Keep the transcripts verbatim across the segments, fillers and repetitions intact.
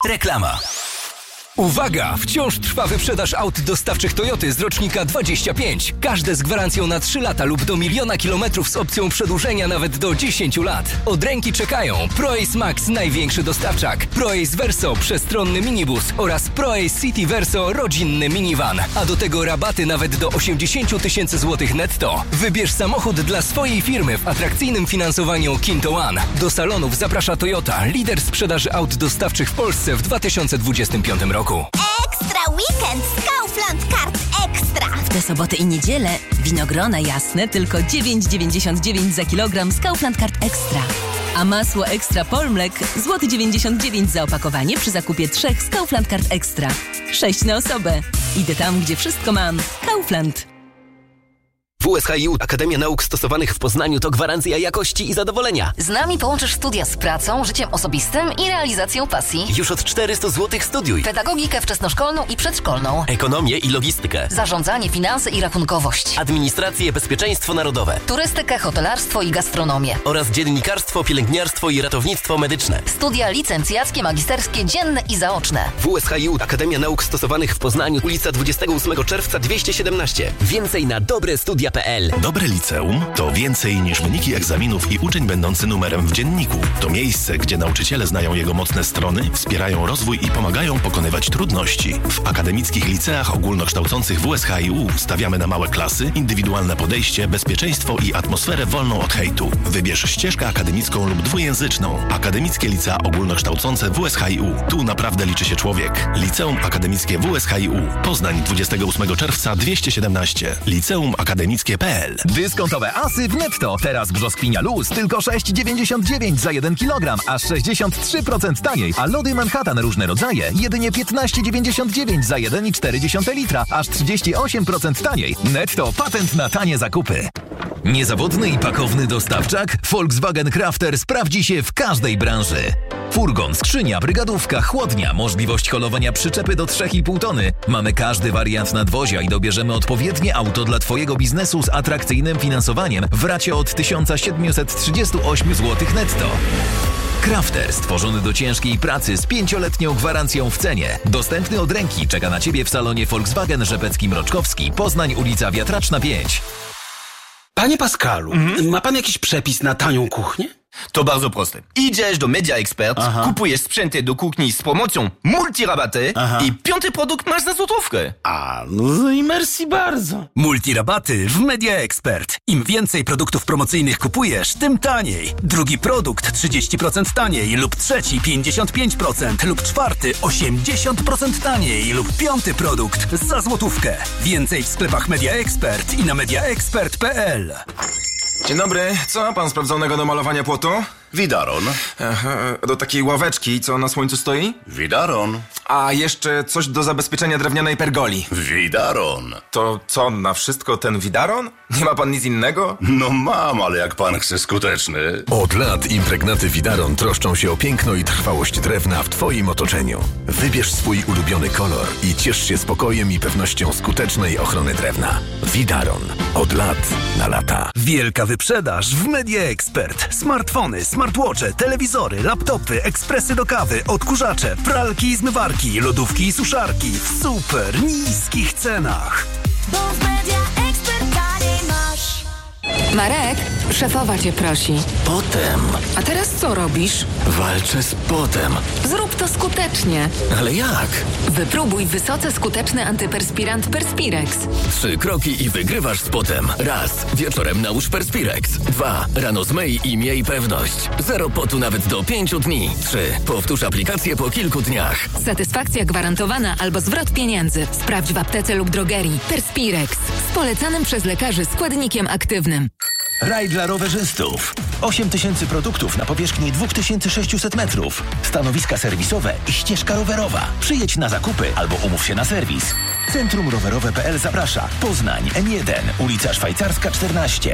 Reklama. Uwaga! Wciąż trwa wyprzedaż aut dostawczych Toyoty z rocznika dwadzieścia pięć. Każde z gwarancją na trzy lata lub do miliona kilometrów z opcją przedłużenia nawet do dziesięciu lat. Od ręki czekają ProAce Max, największy dostawczak, ProAce Verso, przestronny minibus oraz ProAce City Verso, rodzinny minivan. A do tego rabaty nawet do osiemdziesiąt tysięcy złotych netto. Wybierz samochód dla swojej firmy w atrakcyjnym finansowaniu Kinto One. Do salonów zaprasza Toyota, lider sprzedaży aut dostawczych w Polsce w dwa tysiące dwudziestym piątym roku. Ekstra weekend z Kaufland Card Ekstra. W te soboty i niedzielę winogrona jasne tylko dziewięć dziewięćdziesiąt dziewięć za kilogram z Kaufland Card Ekstra. A masło Ekstra Polmlek złoty dziewięćdziesiąt dziewięć za opakowanie przy zakupie trzech z Kaufland Card Ekstra. Sześć na osobę. Idę tam, gdzie wszystko mam. Kaufland. W U S H I U Akademia Nauk Stosowanych w Poznaniu to gwarancja jakości i zadowolenia. Z nami połączysz studia z pracą, życiem osobistym i realizacją pasji. Już od czterystu złotych studiuj. Pedagogikę wczesnoszkolną i przedszkolną. Ekonomię i logistykę. Zarządzanie, finanse i rachunkowość. Administrację, bezpieczeństwo narodowe. Turystykę, hotelarstwo i gastronomię. Oraz dziennikarstwo, pielęgniarstwo i ratownictwo medyczne. Studia licencjackie, magisterskie, dzienne i zaoczne. W U S H I U Akademia Nauk Stosowanych w Poznaniu, ulica dwudziestego ósmego czerwca dwieście siedemnaście. Więcej na dobre studia kropka p l. Dobre liceum to więcej niż wyniki egzaminów i uczeń będący numerem w dzienniku. To miejsce, gdzie nauczyciele znają jego mocne strony, wspierają rozwój i pomagają pokonywać trudności. W akademickich liceach ogólnokształcących w U S H I U stawiamy na małe klasy, indywidualne podejście, bezpieczeństwo i atmosferę wolną od hejtu. Wybierz ścieżkę akademicką lub dwujęzyczną. Akademickie licea ogólnokształcące w U S H I U. Tu naprawdę liczy się człowiek. Liceum Akademickie w U S H I U. Poznań dwudziestego ósmego czerwca dwieście siedemnaście. Liceum Akademickie kropka p l. Dyskontowe asy w Netto. Teraz brzoskwinia luz tylko sześć dziewięćdziesiąt dziewięć za jeden kilogram, aż sześćdziesiąt trzy procent taniej. A lody Manhattan różne rodzaje jedynie piętnaście dziewięćdziesiąt dziewięć za jeden i cztery dziesiąte litra, aż trzydzieści osiem procent taniej. Netto, patent na tanie zakupy. Niezawodny i pakowny dostawczak Volkswagen Crafter sprawdzi się w każdej branży. Furgon, skrzynia, brygadówka, chłodnia, możliwość holowania przyczepy do trzy i pół tony. Mamy każdy wariant nadwozia i dobierzemy odpowiednie auto dla Twojego biznesu z atrakcyjnym finansowaniem w racie od tysiąc siedemset trzydzieści osiem złotych netto. Crafter, stworzony do ciężkiej pracy z pięcioletnią gwarancją w cenie. Dostępny od ręki, czeka na Ciebie w salonie Volkswagen Rzepecki-Mroczkowski, Poznań, ulica Wiatraczna pięć. Panie Pascalu, mhm. ma pan jakiś przepis na tanią kuchnię? To bardzo proste. Idziesz do Media Expert, Aha. kupujesz sprzęty do kuchni z promocją multirabaty Aha. i piąty produkt masz za złotówkę. A, no i merci bardzo. Multirabaty w Media Expert. Im więcej produktów promocyjnych kupujesz, tym taniej. Drugi produkt trzydzieści procent taniej lub trzeci pięćdziesiąt pięć procent lub czwarty osiemdziesiąt procent taniej lub piąty produkt za złotówkę. Więcej w sklepach Media Expert i na media expert kropka p l. Dzień dobry, co ma pan sprawdzonego do malowania płotu? Widaron. Aha, do takiej ławeczki, co na słońcu stoi? Widaron. A jeszcze coś do zabezpieczenia drewnianej pergoli. Widaron. To co, na wszystko ten widaron? Nie ma pan nic innego? No mam, ale jak pan chce skuteczny. Od lat impregnaty Widaron troszczą się o piękno i trwałość drewna w Twoim otoczeniu. Wybierz swój ulubiony kolor i ciesz się spokojem i pewnością skutecznej ochrony drewna. Widaron. Od lat na lata. Wielka wyprzedaż w Media Expert. Smartfony, smartwatche, telewizory, laptopy, ekspresy do kawy, odkurzacze, pralki i zmywarki, lodówki i suszarki w super niskich cenach. Bo w Media Expert taniej masz. Marek, szefowa cię prosi. Potem. A teraz co robisz? Walczę z potem. Zrób to skutecznie. Ale jak? Wypróbuj wysoce skuteczny antyperspirant Perspirex. Trzy kroki i wygrywasz z potem. Raz. Wieczorem nałóż Perspirex. Dwa. Rano zmyj i miej pewność. Zero potu nawet do pięciu dni. Trzy. Powtórz aplikację po kilku dniach. Satysfakcja gwarantowana albo zwrot pieniędzy. Sprawdź w aptece lub drogerii. Perspirex. Z polecanym przez lekarzy składnikiem aktywnym. Raj dla rowerzystów. osiem tysięcy produktów na powierzchni dwa tysiące sześćset metrów. Stanowiska serwisowe i ścieżka rowerowa. Przyjedź na zakupy albo umów się na serwis. Centrum rowerowe kropka p l zaprasza. Poznań, M jeden, ulica Szwajcarska czternaście.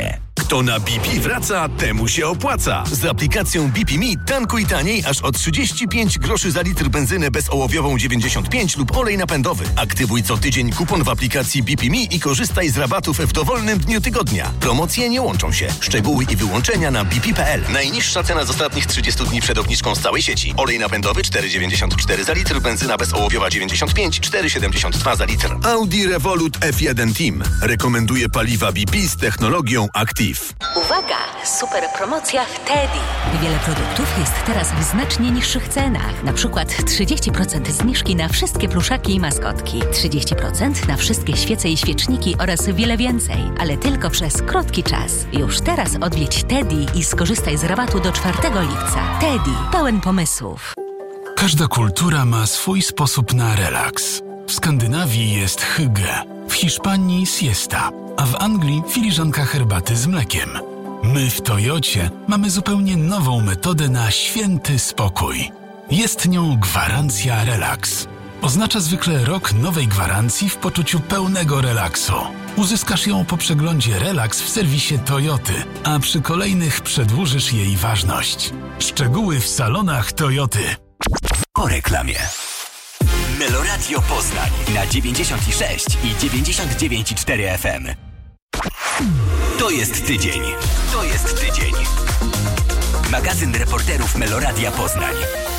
Kto na B P wraca, temu się opłaca. Z aplikacją B P Me tankuj taniej aż o trzydzieści pięć groszy za litr benzynę bezołowiową dziewięćdziesiąt pięć lub olej napędowy. Aktywuj co tydzień kupon w aplikacji B P Me i korzystaj z rabatów w dowolnym dniu tygodnia. Promocje nie łączą się. Szczegóły i wyłączenia na b p kropka p l. Najniższa cena z ostatnich trzydziestu dni przed obniżką z całej sieci. Olej napędowy cztery dziewięćdziesiąt cztery za litr, benzyna bezołowiowa dziewięćdziesiąt pięć, cztery siedemdziesiąt dwa za litr. Audi Revolut F jeden Team rekomenduje paliwa B P z technologią Active. Uwaga! Super promocja w Teddy. Wiele produktów jest teraz w znacznie niższych cenach. Na przykład trzydzieści procent zniżki na wszystkie pluszaki i maskotki. trzydzieści procent na wszystkie świece i świeczniki oraz wiele więcej. Ale tylko przez krótki czas. Już teraz odwiedź Teddy i skorzystaj z rabatu do czwartego lipca. Teddy. Pełen pomysłów. Każda kultura ma swój sposób na relaks. W Skandynawii jest hygge, w Hiszpanii siesta, a w Anglii filiżanka herbaty z mlekiem. My w Toyocie mamy zupełnie nową metodę na święty spokój. Jest nią gwarancja relaks. Oznacza zwykle rok nowej gwarancji w poczuciu pełnego relaksu. Uzyskasz ją po przeglądzie Relaks w serwisie Toyoty, a przy kolejnych przedłużysz jej ważność. Szczegóły w salonach Toyoty. Po reklamie. Meloradio Poznań na dziewięćdziesiąt sześć i dziewięćdziesiąt dziewięć i cztery F M. To jest tydzień. To jest tydzień. Magazyn reporterów Meloradia Poznań.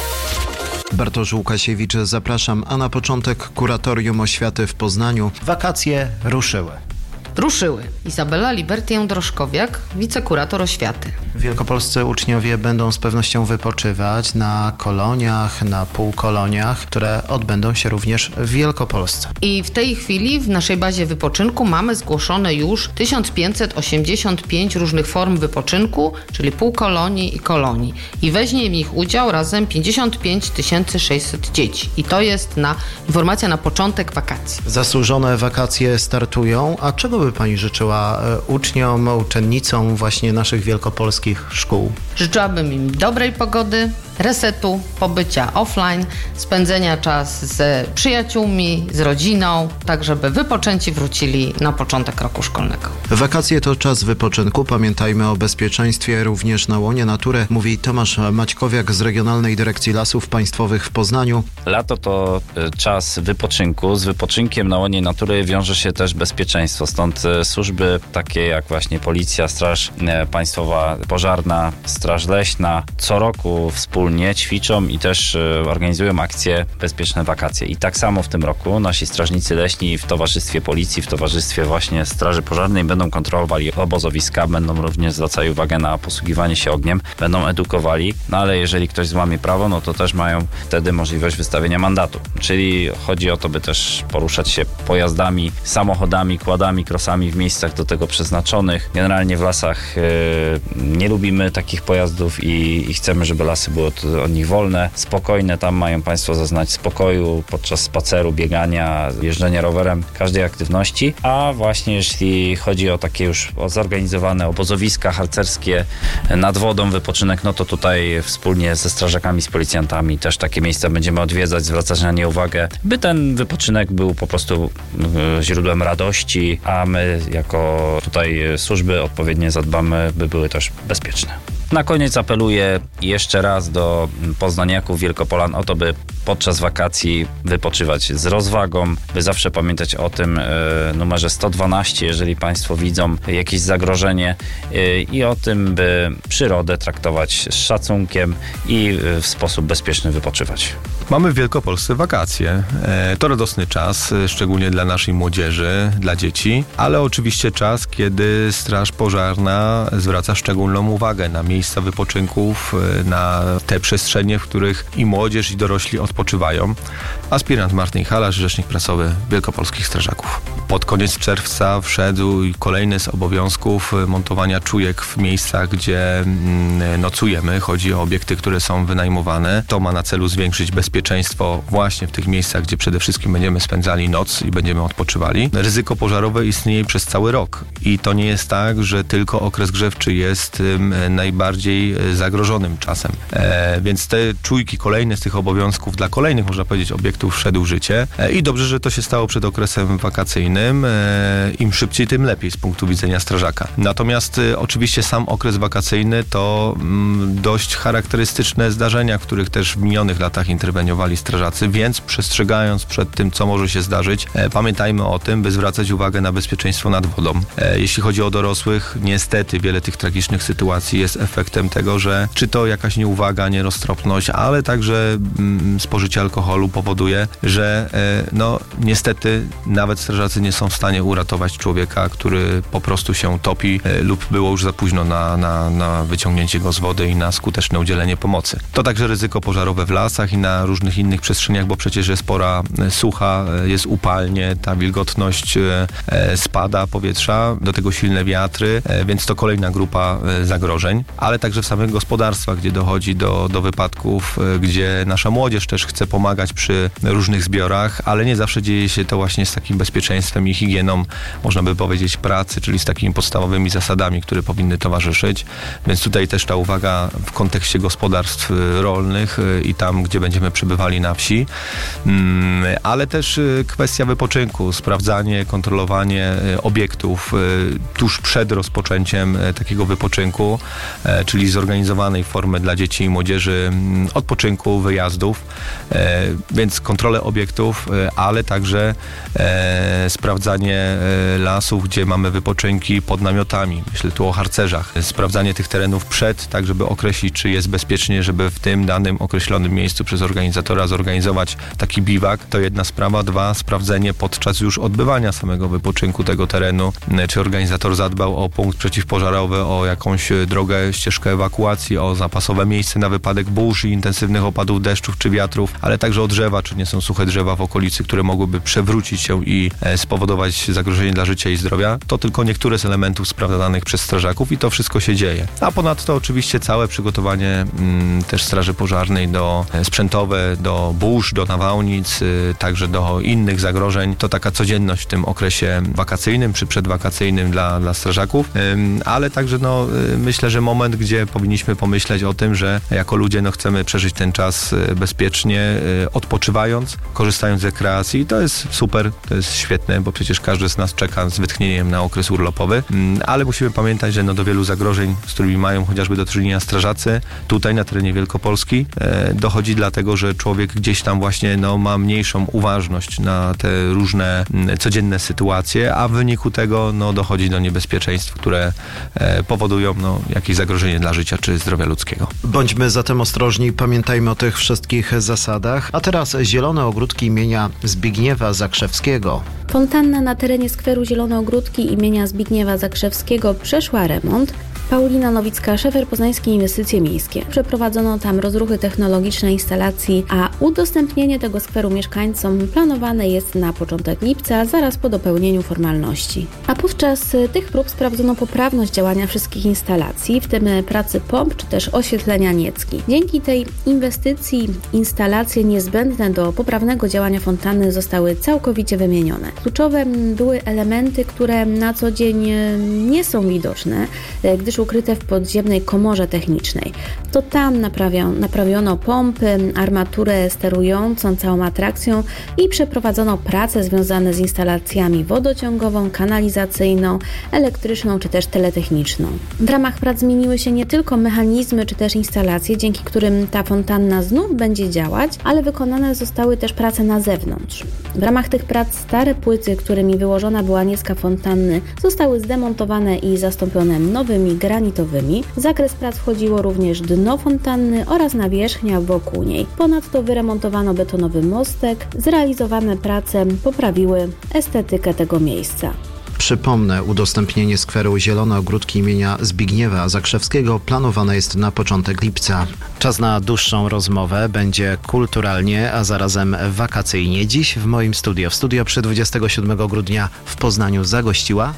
Bartosz Łukasiewicz, zapraszam, a na początek Kuratorium Oświaty w Poznaniu. Wakacje ruszyły. Ruszyły. Izabela Libertię-Droszkowiak, wicekurator oświaty. Wielkopolscy uczniowie będą z pewnością wypoczywać na koloniach, na półkoloniach, które odbędą się również w Wielkopolsce. I w tej chwili w naszej bazie wypoczynku mamy zgłoszone już tysiąc pięćset osiemdziesiąt pięć różnych form wypoczynku, czyli półkolonii i kolonii. I weźmie w nich udział razem pięćdziesiąt pięć tysięcy sześćset dzieci. I to jest na informacja na początek wakacji. Zasłużone wakacje startują, a czego by Pani życzyła uczniom, uczennicom właśnie naszych wielkopolskich szkół? Życzyłabym im dobrej pogody, resetu, pobycia offline, spędzenia czas z przyjaciółmi, z rodziną, tak żeby wypoczęci wrócili na początek roku szkolnego. Wakacje to czas wypoczynku. Pamiętajmy o bezpieczeństwie również na łonie natury, mówi Tomasz Maćkowiak z Regionalnej Dyrekcji Lasów Państwowych w Poznaniu. Lato to czas wypoczynku. Z wypoczynkiem na łonie natury wiąże się też bezpieczeństwo. Stąd służby takie jak właśnie Policja, Straż Państwowa Pożarna, Straż Leśna co roku wspólnie ćwiczą i też organizują akcje Bezpieczne Wakacje. I tak samo w tym roku nasi strażnicy leśni w towarzystwie Policji, w towarzystwie właśnie Straży Pożarnej będą kontrolowali obozowiska, będą również zwracali uwagę na posługiwanie się ogniem, będą edukowali, no ale jeżeli ktoś złamie prawo, no to też mają wtedy możliwość wystawienia mandatu. Czyli chodzi o to, by też poruszać się pojazdami, samochodami, quadami, crossami w miejscach do tego przeznaczonych. Generalnie w lasach yy, nie lubimy takich pojazdów i, i chcemy, żeby lasy były od, od nich wolne, spokojne. Tam mają Państwo zaznać spokoju podczas spaceru, biegania, jeżdżenia rowerem, każdej aktywności. A właśnie jeśli chodzi o takie już zorganizowane obozowiska harcerskie nad wodą, wypoczynek, no to tutaj wspólnie ze strażakami, z policjantami też takie miejsca będziemy odwiedzać, zwracać na nie uwagę, by ten wypoczynek był po prostu źródłem radości, a my jako tutaj służby odpowiednio zadbamy, by były też bezpieczne. Na koniec apeluję jeszcze raz do poznaniaków, Wielkopolan o to, by podczas wakacji wypoczywać z rozwagą, by zawsze pamiętać o tym e, numerze sto dwanaście, jeżeli Państwo widzą jakieś zagrożenie e, i o tym, by przyrodę traktować z szacunkiem i w sposób bezpieczny wypoczywać. Mamy w Wielkopolsce wakacje. E, to radosny czas, szczególnie dla naszej młodzieży, dla dzieci, ale oczywiście czas, kiedy Straż Pożarna zwraca szczególną uwagę na miejsca wypoczynków, na te przestrzenie, w których i młodzież, i dorośli odpoczywają. Aspirant Martin Halarz, rzecznik prasowy Wielkopolskich Strażaków. Pod koniec czerwca wszedł kolejny z obowiązków montowania czujek w miejscach, gdzie nocujemy. Chodzi o obiekty, które są wynajmowane. To ma na celu zwiększyć bezpieczeństwo właśnie w tych miejscach, gdzie przede wszystkim będziemy spędzali noc i będziemy odpoczywali. Ryzyko pożarowe istnieje przez cały rok i to nie jest tak, że tylko okres grzewczy jest najbardziej najbardziej zagrożonym czasem. E, więc te czujki kolejne z tych obowiązków dla kolejnych, można powiedzieć, obiektów wszedł w życie. E, I dobrze, że to się stało przed okresem wakacyjnym. E, Im szybciej, tym lepiej z punktu widzenia strażaka. Natomiast e, oczywiście sam okres wakacyjny to mm, dość charakterystyczne zdarzenia, w których też w minionych latach interweniowali strażacy, więc przestrzegając przed tym, co może się zdarzyć, e, pamiętajmy o tym, by zwracać uwagę na bezpieczeństwo nad wodą. E, jeśli chodzi o dorosłych, niestety wiele tych tragicznych sytuacji jest efektem tego, że czy to jakaś nieuwaga, nieroztropność, ale także mm, spożycie alkoholu powoduje, że e, no niestety nawet strażacy nie są w stanie uratować człowieka, który po prostu się topi e, lub było już za późno na, na, na wyciągnięcie go z wody i na skuteczne udzielenie pomocy. To także ryzyko pożarowe w lasach i na różnych innych przestrzeniach, bo przecież jest pora e, sucha, e, jest upalnie, ta wilgotność e, e, spada powietrza, do tego silne wiatry, e, więc to kolejna grupa e, zagrożeń, ale także w samych gospodarstwach, gdzie dochodzi do, do wypadków, e, gdzie nasza młodzież też chce pomagać przy różnych zbiorach, ale nie zawsze dzieje się to właśnie z takim bezpieczeństwem i higieną, można by powiedzieć, pracy, czyli z takimi podstawowymi zasadami, które powinny towarzyszyć. Więc tutaj też ta uwaga w kontekście gospodarstw rolnych i tam, gdzie będziemy przebywali na wsi, ale też kwestia wypoczynku, sprawdzanie, kontrolowanie obiektów tuż przed rozpoczęciem takiego wypoczynku, czyli zorganizowanej formy dla dzieci i młodzieży odpoczynku, wyjazdów, więc kontrolę obiektów, ale także sprawdzanie lasów, gdzie mamy wypoczynki pod namiotami. Myślę tu o harcerzach. Sprawdzanie tych terenów przed, tak żeby określić, czy jest bezpiecznie, żeby w tym danym określonym miejscu przez organizatora zorganizować taki biwak. To jedna sprawa. Dwa, sprawdzenie podczas już odbywania samego wypoczynku tego terenu, czy organizator zadbał o punkt przeciwpożarowy, o jakąś drogę, ścieżkę ewakuacji, o zapasowe miejsce na wypadek burz i intensywnych opadów deszczów czy wiatrów, ale także o drzewa, czy nie są suche drzewa w okolicy, które mogłyby przewrócić się i spowodować zagrożenie dla życia i zdrowia. To tylko niektóre z elementów sprawdzanych przez strażaków i to wszystko się dzieje. A ponadto oczywiście całe przygotowanie m, też Straży Pożarnej do sprzętowe, do burz, do nawałnic, y, także do innych zagrożeń. To taka codzienność w tym okresie wakacyjnym czy przedwakacyjnym dla, dla strażaków, y, ale także no, y, myślę, że moment, gdzie powinniśmy pomyśleć o tym, że jako ludzie no, chcemy przeżyć ten czas y, bezpiecznie, y, odpoczywając, korzystając z rekreacji. I to jest super, to jest świetne, bo przecież każdy z nas czeka z wytchnieniem na okres urlopowy, ale musimy pamiętać, że no do wielu zagrożeń, z którymi mają chociażby do czynienia strażacy, tutaj na terenie Wielkopolski e, dochodzi dlatego, że człowiek gdzieś tam właśnie no, ma mniejszą uważność na te różne m, codzienne sytuacje, a w wyniku tego no, dochodzi do niebezpieczeństw, które e, powodują no, jakieś zagrożenie dla życia czy zdrowia ludzkiego. Bądźmy zatem ostrożni, pamiętajmy o tych wszystkich zasadach. A teraz zielone ogródki imienia Zbigniewa Zakrzewskiego. Fontanna na terenie skweru Zielone Ogródki imienia Zbigniewa Zakrzewskiego przeszła remont. Paulina Nowicka, szefer Poznańskie Inwestycje Miejskie. Przeprowadzono tam rozruchy technologiczne instalacji, a udostępnienie tego skweru mieszkańcom planowane jest na początek lipca, zaraz po dopełnieniu formalności. A podczas tych prób sprawdzono poprawność działania wszystkich instalacji, w tym pracy pomp czy też oświetlenia niecki. Dzięki tej inwestycji instalacje niezbędne do poprawnego działania fontanny zostały całkowicie wymienione. Kluczowe były elementy, które na co dzień nie są widoczne, gdyż ukryte w podziemnej komorze technicznej. To tam naprawio, naprawiono pompy, armaturę sterującą całą atrakcją i przeprowadzono prace związane z instalacjami wodociągową, kanalizacyjną, elektryczną czy też teletechniczną. W ramach prac zmieniły się nie tylko mechanizmy czy też instalacje, dzięki którym ta fontanna znów będzie działać, ale wykonane zostały też prace na zewnątrz. W ramach tych prac stare płyty, którymi wyłożona była niecka fontanny, zostały zdemontowane i zastąpione nowymi granitowymi. W zakres prac wchodziło również dno fontanny oraz nawierzchnia wokół niej. Ponadto wyremontowano betonowy mostek. Zrealizowane prace poprawiły estetykę tego miejsca. Przypomnę, udostępnienie skweru Zielone Ogródki imienia Zbigniewa Zakrzewskiego planowane jest na początek lipca. Czas na dłuższą rozmowę. Będzie kulturalnie, a zarazem wakacyjnie. Dziś w moim studio, w studio przy dwudziestego siódmego grudnia w Poznaniu zagościła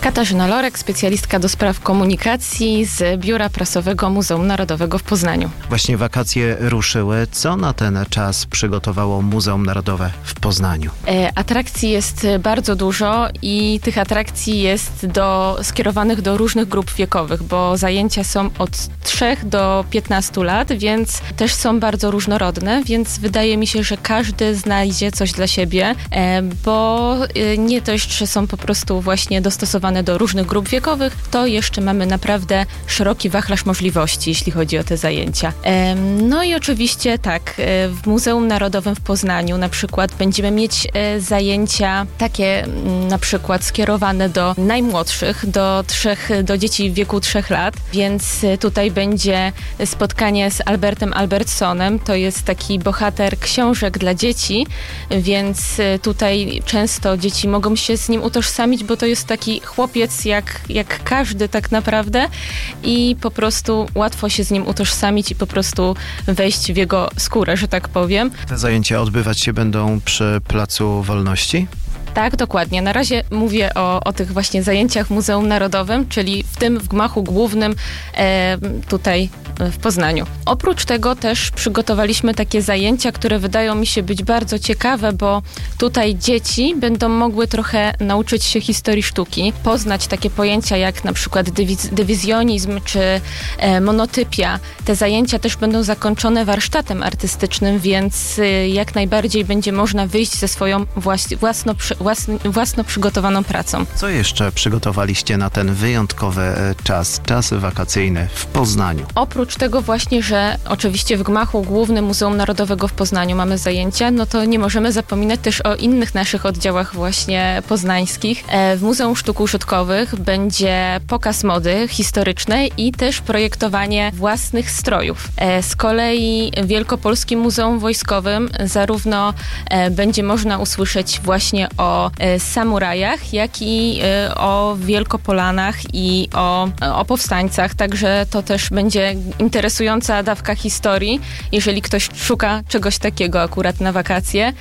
Katarzyna Lorek, specjalistka do spraw komunikacji z Biura Prasowego Muzeum Narodowego w Poznaniu. Właśnie wakacje ruszyły. Co na ten czas przygotowało Muzeum Narodowe w Poznaniu? E, atrakcji jest bardzo dużo i tych atrakcji jest do, skierowanych do różnych grup wiekowych, bo zajęcia są od trzech do piętnastu lat, więc też są bardzo różnorodne, więc wydaje mi się, że każdy znajdzie coś dla siebie, e, bo e, nie dość, że są po prostu właśnie dostosowane do różnych grup wiekowych, to jeszcze mamy naprawdę szeroki wachlarz możliwości, jeśli chodzi o te zajęcia. No i oczywiście tak, w Muzeum Narodowym w Poznaniu na przykład będziemy mieć zajęcia takie na przykład skierowane do najmłodszych, do, trzech, do dzieci w wieku trzech lat, więc tutaj będzie spotkanie z Albertem Albertsonem, to jest taki bohater książek dla dzieci, więc tutaj często dzieci mogą się z nim utożsamić, bo to jest taki chłopiec jak, jak każdy tak naprawdę i po prostu łatwo się z nim utożsamić i po prostu wejść w jego skórę, że tak powiem. Te zajęcia odbywać się będą przy Placu Wolności? Tak, dokładnie. Na razie mówię o, o tych właśnie zajęciach w Muzeum Narodowym, czyli w tym w gmachu głównym e, tutaj w Poznaniu. Oprócz tego też przygotowaliśmy takie zajęcia, które wydają mi się być bardzo ciekawe, bo tutaj dzieci będą mogły trochę nauczyć się historii sztuki, poznać takie pojęcia jak na przykład dywiz- dywizjonizm czy e, monotypia. Te zajęcia też będą zakończone warsztatem artystycznym, więc e, jak najbardziej będzie można wyjść ze swoją włas- własną Własno, własno przygotowaną pracą. Co jeszcze przygotowaliście na ten wyjątkowy czas, czas wakacyjny w Poznaniu? Oprócz tego właśnie, że oczywiście w gmachu głównym Muzeum Narodowego w Poznaniu mamy zajęcia, no to nie możemy zapominać też o innych naszych oddziałach właśnie poznańskich. W Muzeum Sztuk Użytkowych będzie pokaz mody historycznej i też projektowanie własnych strojów. Z kolei w Wielkopolskim Muzeum Wojskowym zarówno będzie można usłyszeć właśnie o o e, samurajach, jak i e, o Wielkopolanach i o, o powstańcach, także to też będzie interesująca dawka historii, jeżeli ktoś szuka czegoś takiego akurat na wakacje.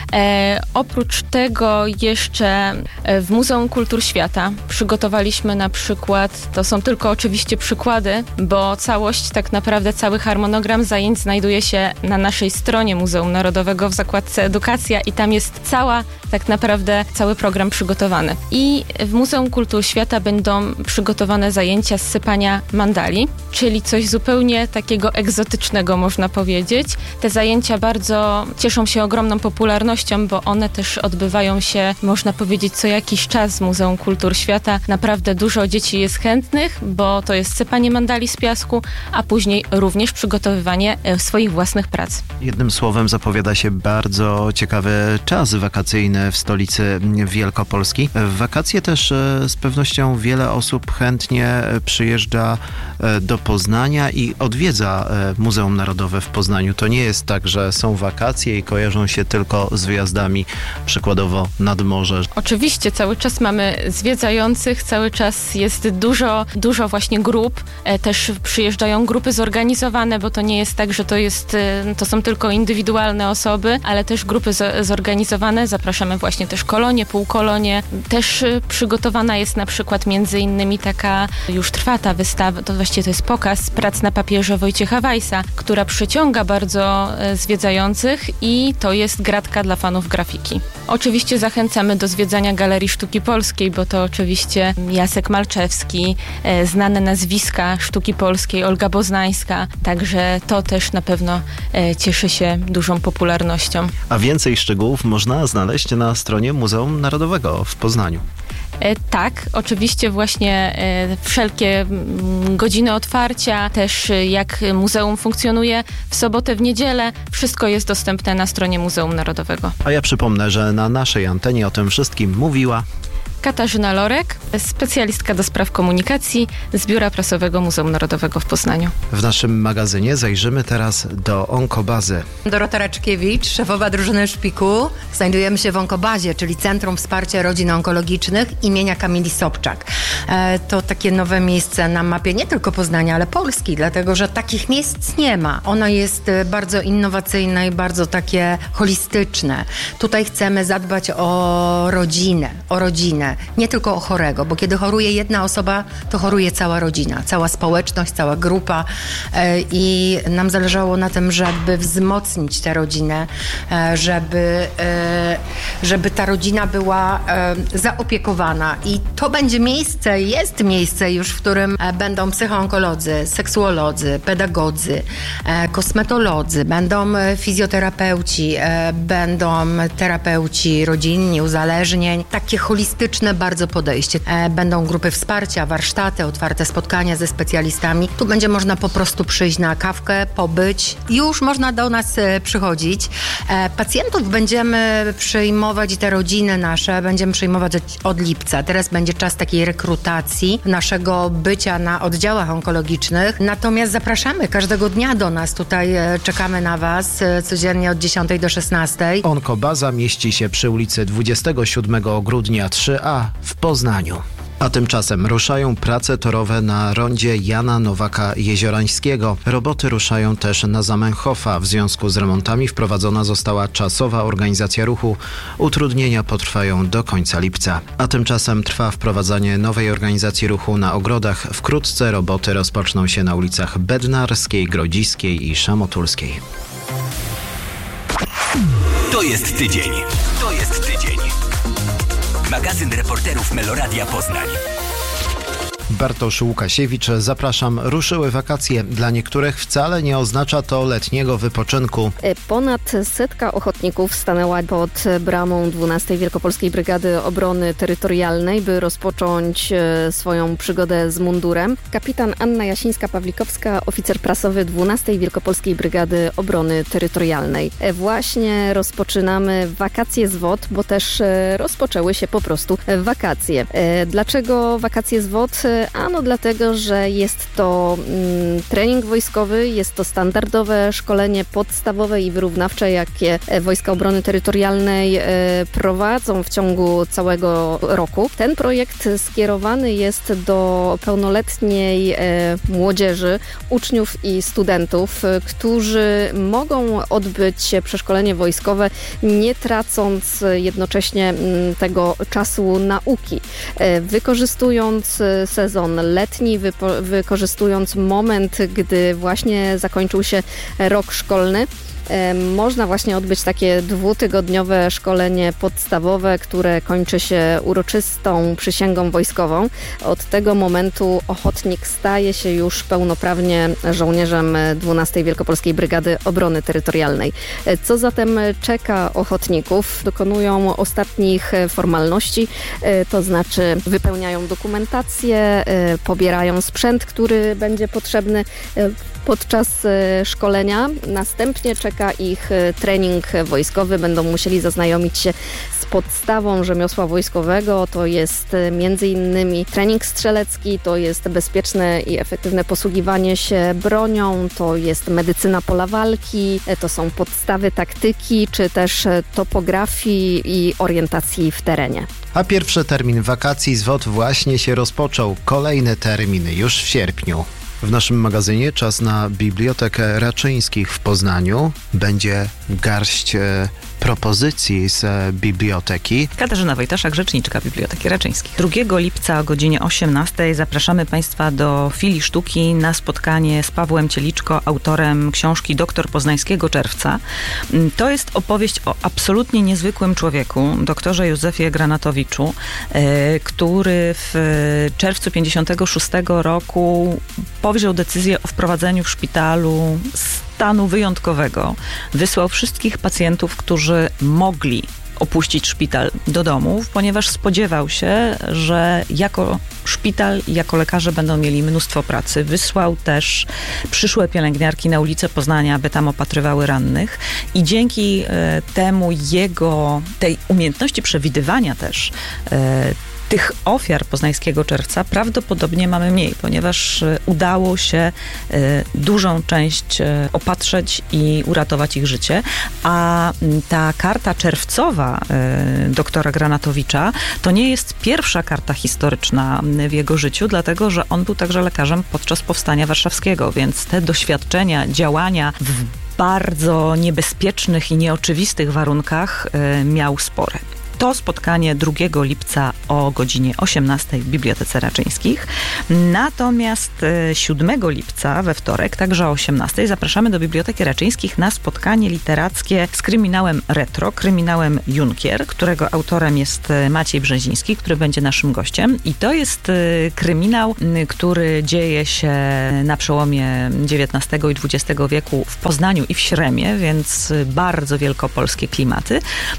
E, oprócz tego jeszcze w Muzeum Kultur Świata przygotowaliśmy na przykład, to są tylko oczywiście przykłady, bo całość, tak naprawdę cały harmonogram zajęć znajduje się na naszej stronie Muzeum Narodowego w zakładce Edukacja i tam jest cała tak naprawdę cały program przygotowany. I w Muzeum Kultur Świata będą przygotowane zajęcia z sypania mandali, czyli coś zupełnie takiego egzotycznego, można powiedzieć. Te zajęcia bardzo cieszą się ogromną popularnością, bo one też odbywają się, można powiedzieć, co jakiś czas w Muzeum Kultur Świata. Naprawdę dużo dzieci jest chętnych, bo to jest sypanie mandali z piasku, a później również przygotowywanie swoich własnych prac. Jednym słowem zapowiada się bardzo ciekawy czas wakacyjny w stolicy Wielkopolski. W wakacje też z pewnością wiele osób chętnie przyjeżdża do Poznania i odwiedza Muzeum Narodowe w Poznaniu. To nie jest tak, że są wakacje i kojarzą się tylko z wyjazdami przykładowo nad morze. Oczywiście cały czas mamy zwiedzających, cały czas jest dużo, dużo właśnie grup. Też przyjeżdżają grupy zorganizowane, bo to nie jest tak, że to jest, to są tylko indywidualne osoby, ale też grupy zorganizowane. Zapraszamy właśnie też kolonie, półkolonie. Też przygotowana jest na przykład między innymi taka, już trwa ta wystawa, to właściwie to jest pokaz prac na papierze Wojciecha Weissa, która przyciąga bardzo zwiedzających i to jest gratka dla fanów grafiki. Oczywiście zachęcamy do zwiedzania Galerii Sztuki Polskiej, bo to oczywiście Jacek Malczewski, znane nazwiska sztuki polskiej, Olga Boznańska, także to też na pewno cieszy się dużą popularnością. A więcej szczegółów można znaleźć na stronie Muzeum Narodowego w Poznaniu. E, tak, oczywiście właśnie e, wszelkie m, godziny otwarcia, też e, jak muzeum funkcjonuje w sobotę, w niedzielę, wszystko jest dostępne na stronie Muzeum Narodowego. A ja przypomnę, że na naszej antenie o tym wszystkim mówiła Katarzyna Lorek, specjalistka do spraw komunikacji z Biura Prasowego Muzeum Narodowego w Poznaniu. W naszym magazynie zajrzymy teraz do Onkobazy. Dorota Raczkiewicz, szefowa drużyny Szpiku. Znajdujemy się w Onkobazie, czyli Centrum Wsparcia Rodzin Onkologicznych imienia Kamili Sobczak. E, to takie nowe miejsce na mapie nie tylko Poznania, ale Polski, dlatego że takich miejsc nie ma. Ono jest bardzo innowacyjne i bardzo takie holistyczne. Tutaj chcemy zadbać o rodzinę, o rodzinę. rodzinę, nie tylko o chorego, bo kiedy choruje jedna osoba, to choruje cała rodzina, cała społeczność, cała grupa i nam zależało na tym, żeby wzmocnić tę rodzinę, żeby, żeby ta rodzina była zaopiekowana i to będzie miejsce, jest miejsce już, w którym będą psychoonkolodzy, seksuolodzy, pedagodzy, kosmetolodzy, będą fizjoterapeuci, będą terapeuci rodzinni, uzależnień. Takie holistyczne bardzo podejście. Będą grupy wsparcia, warsztaty, otwarte spotkania ze specjalistami. Tu będzie można po prostu przyjść na kawkę, pobyć. Już można do nas przychodzić. Pacjentów będziemy przyjmować i te rodziny nasze będziemy przyjmować od lipca. Teraz będzie czas takiej rekrutacji naszego bycia na oddziałach onkologicznych. Natomiast zapraszamy każdego dnia do nas. Tutaj czekamy na Was codziennie od dziesiątej do szesnastej. Onkobaza mieści się przy ulicy dwudziestego siódmego grudnia trzy A w Poznaniu. A tymczasem ruszają prace torowe na rondzie Jana Nowaka-Jeziorańskiego. Roboty ruszają też na Zamenhofa. W związku z remontami wprowadzona została czasowa organizacja ruchu. Utrudnienia potrwają do końca lipca. A tymczasem trwa wprowadzanie nowej organizacji ruchu na ogrodach. Wkrótce roboty rozpoczną się na ulicach Bednarskiej, Grodziskiej i Szamotulskiej. To jest tydzień. To jest tydzień. Magazyn reporterów Meloradia Poznań. Bartosz Łukasiewicz, zapraszam. Ruszyły wakacje. Dla niektórych wcale nie oznacza to letniego wypoczynku. Ponad setka ochotników stanęła pod bramą dwunastej Wielkopolskiej Brygady Obrony Terytorialnej, by rozpocząć swoją przygodę z mundurem. Kapitan Anna Jasińska-Pawlikowska, oficer prasowy dwunastej Wielkopolskiej Brygady Obrony Terytorialnej. Właśnie rozpoczynamy wakacje z W O D, bo też rozpoczęły się po prostu wakacje. Dlaczego wakacje z W O D? Ano dlatego, że jest to mm, trening wojskowy, jest to standardowe szkolenie podstawowe i wyrównawcze, jakie Wojska Obrony Terytorialnej e, prowadzą w ciągu całego roku. Ten projekt skierowany jest do pełnoletniej e, młodzieży, uczniów i studentów, e, którzy mogą odbyć przeszkolenie wojskowe, nie tracąc jednocześnie m, tego czasu nauki. E, wykorzystując sezon letni, wypo- wykorzystując moment, gdy właśnie zakończył się rok szkolny. Można właśnie odbyć takie dwutygodniowe szkolenie podstawowe, które kończy się uroczystą przysięgą wojskową. Od tego momentu ochotnik staje się już pełnoprawnie żołnierzem dwunastej Wielkopolskiej Brygady Obrony Terytorialnej. Co zatem czeka ochotników? Dokonują ostatnich formalności, to znaczy wypełniają dokumentację, pobierają sprzęt, który będzie potrzebny podczas szkolenia. Następnie czeka ich trening wojskowy. Będą musieli zaznajomić się z podstawą rzemiosła wojskowego. To jest między innymi trening strzelecki, to jest bezpieczne i efektywne posługiwanie się bronią, to jest medycyna pola walki, to są podstawy taktyki, czy też topografii i orientacji w terenie. A pierwszy termin wakacji z W O D właśnie się rozpoczął. Kolejny termin już w sierpniu. W naszym magazynie czas na Bibliotekę Raczyńskich w Poznaniu. Będzie garść e, propozycji z e, biblioteki. Katarzyna Wojtaszak, rzeczniczka Biblioteki Raczyńskiej. drugiego lipca o godzinie osiemnastej zapraszamy Państwa do Filii Sztuki na spotkanie z Pawłem Cieliczko, autorem książki Doktor Poznańskiego Czerwca. To jest opowieść o absolutnie niezwykłym człowieku, doktorze Józefie Granatowiczu, e, który w czerwcu pięćdziesiątego szóstego roku powziął decyzję o wprowadzeniu w szpitalu stanu wyjątkowego. Wysłał wszystkich pacjentów, którzy mogli opuścić szpital do domów, ponieważ spodziewał się, że jako szpital i jako lekarze będą mieli mnóstwo pracy. Wysłał też przyszłe pielęgniarki na ulicę Poznania, aby tam opatrywały rannych i dzięki e, temu jego, tej umiejętności przewidywania też e, tych ofiar poznańskiego czerwca prawdopodobnie mamy mniej, ponieważ udało się dużą część opatrzeć i uratować ich życie, a ta karta czerwcowa doktora Granatowicza to nie jest pierwsza karta historyczna w jego życiu, dlatego że on był także lekarzem podczas Powstania Warszawskiego, więc te doświadczenia, działania w bardzo niebezpiecznych i nieoczywistych warunkach miał spore. To spotkanie drugiego lipca o godzinie osiemnastej w Bibliotece Raczyńskich. Natomiast siódmego lipca we wtorek, także o osiemnastej, zapraszamy do Biblioteki Raczyńskich na spotkanie literackie z kryminałem retro, kryminałem Junkier, którego autorem jest Maciej Brzeziński, który będzie naszym gościem. I to jest kryminał, który dzieje się na przełomie dziewiętnastego i dwudziestego wieku w Poznaniu i w Śremie, więc bardzo wielkopolskie klimaty.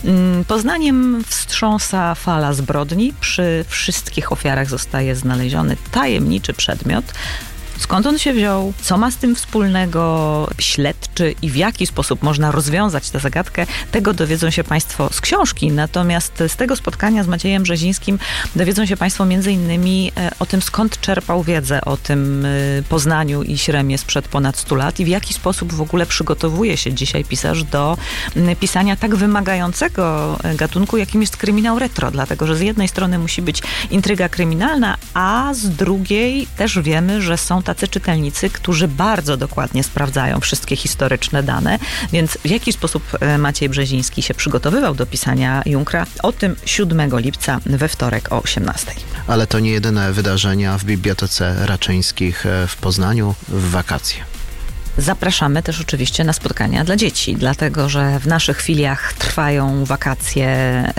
Poznaniem wstrząsa fala zbrodni. Przy wszystkich ofiarach zostaje znaleziony tajemniczy przedmiot. Skąd on się wziął? Co ma z tym wspólnego śledczy i w jaki sposób można rozwiązać tę zagadkę? Tego dowiedzą się Państwo z książki. Natomiast z tego spotkania z Maciejem Brzezińskim dowiedzą się Państwo między innymi o tym, skąd czerpał wiedzę o tym Poznaniu i Śremie sprzed ponad stu lat i w jaki sposób w ogóle przygotowuje się dzisiaj pisarz do pisania tak wymagającego gatunku, jakim jest kryminał retro. Dlatego, że z jednej strony musi być intryga kryminalna, a z drugiej też wiemy, że są tacy czytelnicy, którzy bardzo dokładnie sprawdzają wszystkie historyczne dane, więc w jaki sposób Maciej Brzeziński się przygotowywał do pisania Junkra? O tym siódmego lipca we wtorek o osiemnastej. Ale to nie jedyne wydarzenia w Bibliotece Raczyńskich w Poznaniu w wakacje. Zapraszamy też oczywiście na spotkania dla dzieci, dlatego że w naszych filiach trwają wakacje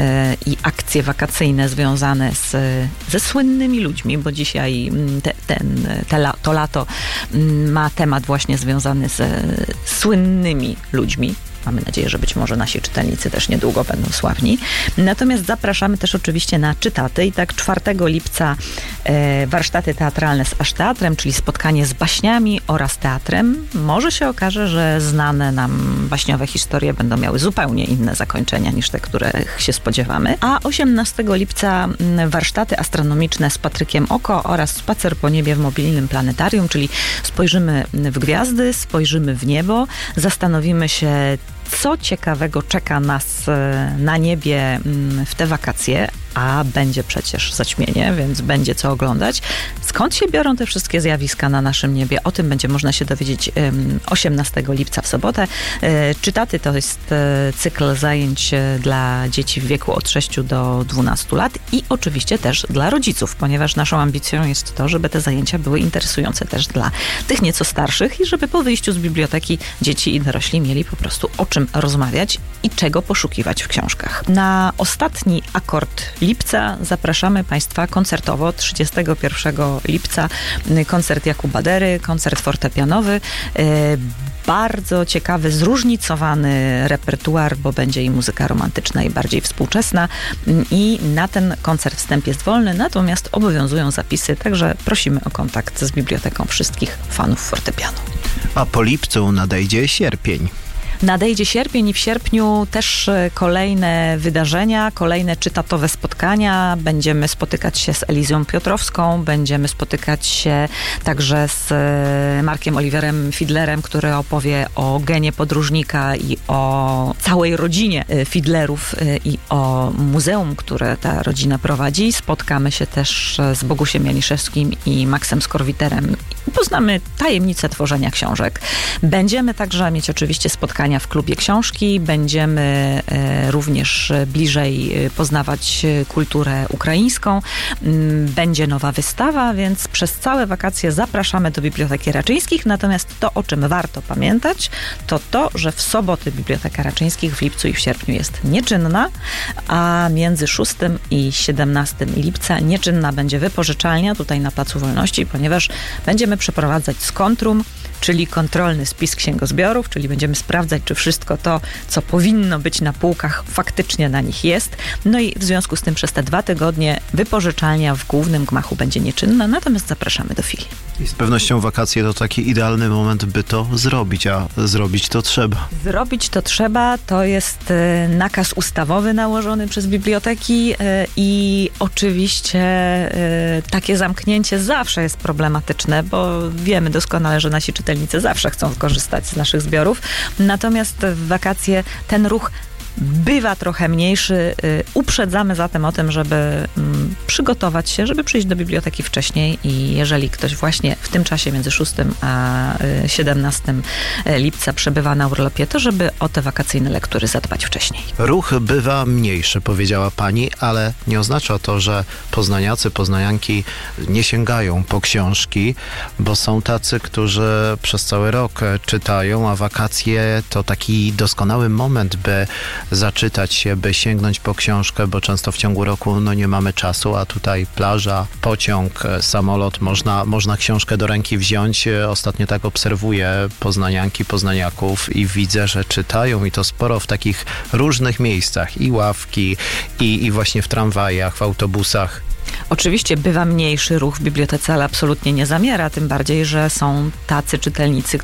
i akcje wakacyjne związane z, ze słynnymi ludźmi, bo dzisiaj te, ten, te, to lato ma temat właśnie związany z słynnymi ludźmi. Mamy nadzieję, że być może nasi czytelnicy też niedługo będą sławni. Natomiast zapraszamy też oczywiście na czytaty i tak czwartego lipca e, warsztaty teatralne z Aż Teatrem, czyli spotkanie z baśniami oraz teatrem. Może się okaże, że znane nam baśniowe historie będą miały zupełnie inne zakończenia niż te, których się spodziewamy. A osiemnastego lipca warsztaty astronomiczne z Patrykiem Oko oraz spacer po niebie w mobilnym planetarium, czyli spojrzymy w gwiazdy, spojrzymy w niebo, zastanowimy się, co ciekawego czeka nas na niebie w te wakacje, a będzie przecież zaćmienie, więc będzie co oglądać. Skąd się biorą te wszystkie zjawiska na naszym niebie? O tym będzie można się dowiedzieć osiemnastego lipca w sobotę. Czytaty to jest cykl zajęć dla dzieci w wieku od sześciu do dwunastu lat i oczywiście też dla rodziców, ponieważ naszą ambicją jest to, żeby te zajęcia były interesujące też dla tych nieco starszych i żeby po wyjściu z biblioteki dzieci i dorośli mieli po prostu o czym rozmawiać i czego poszukiwać w książkach. Na ostatni akord lipca zapraszamy Państwa koncertowo. trzydziestego pierwszego lipca koncert Jakuba Dery, koncert fortepianowy. Bardzo ciekawy, zróżnicowany repertuar, bo będzie i muzyka romantyczna, i bardziej współczesna. I na ten koncert wstęp jest wolny, natomiast obowiązują zapisy, także prosimy o kontakt z biblioteką wszystkich fanów fortepianu. A po lipcu nadejdzie sierpień. Nadejdzie sierpień i w sierpniu też kolejne wydarzenia, kolejne czytatowe spotkania. Będziemy spotykać się z Elizą Piotrowską, będziemy spotykać się także z Markiem Oliverem Fidlerem, który opowie o genie podróżnika i o całej rodzinie Fidlerów i o muzeum, które ta rodzina prowadzi. Spotkamy się też z Bogusiem Janiszewskim i Maxem Skorwiterem. Poznamy tajemnicę tworzenia książek. Będziemy także mieć oczywiście spotkania w klubie książki. Będziemy również bliżej poznawać kulturę ukraińską. Będzie nowa wystawa, więc przez całe wakacje zapraszamy do Biblioteki Raczyńskich. Natomiast to, o czym warto pamiętać, to to, że w soboty Biblioteka Raczyńskich w lipcu i w sierpniu jest nieczynna, a między szóstego i siedemnastego lipca nieczynna będzie wypożyczalnia tutaj na Placu Wolności, ponieważ będziemy przeprowadzać skontrum, czyli kontrolny spis księgozbiorów, czyli będziemy sprawdzać, czy wszystko to, co powinno być na półkach, faktycznie na nich jest. No i w związku z tym przez te dwa tygodnie wypożyczalnia w głównym gmachu będzie nieczynna, natomiast zapraszamy do filii. I z pewnością wakacje to taki idealny moment, by to zrobić, a zrobić to trzeba. Zrobić to trzeba, to jest nakaz ustawowy nałożony przez biblioteki i oczywiście takie zamknięcie zawsze jest problematyczne, bo wiemy doskonale, że nasi czytelnicy zawsze chcą korzystać z naszych zbiorów. Natomiast w wakacje ten ruch bywa trochę mniejszy. Uprzedzamy zatem o tym, żeby przygotować się, żeby przyjść do biblioteki wcześniej i jeżeli ktoś właśnie w tym czasie między szóstym a siedemnastego lipca przebywa na urlopie, to żeby o te wakacyjne lektury zadbać wcześniej. Ruch bywa mniejszy, powiedziała pani, ale nie oznacza to, że poznaniacy, poznanianki nie sięgają po książki, bo są tacy, którzy przez cały rok czytają, a wakacje to taki doskonały moment, by zaczytać się, by sięgnąć po książkę, bo często w ciągu roku no, nie mamy czasu, a tutaj plaża, pociąg, samolot, można, można książkę do ręki wziąć. Ostatnio tak obserwuję poznanianki, poznaniaków i widzę, że czytają i to sporo w takich różnych miejscach, i ławki, i, i właśnie w tramwajach, w autobusach. Oczywiście bywa mniejszy ruch w bibliotece, ale absolutnie nie zamiera, tym bardziej, że są tacy czytelnicy,